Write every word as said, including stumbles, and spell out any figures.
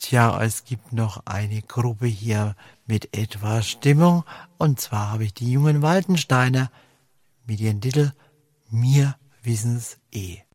Tja, es gibt noch eine Gruppe hier mit etwas Stimmung. Und zwar habe ich die jungen Waldensteiner mit ihrem Titel Mir wissen's eh.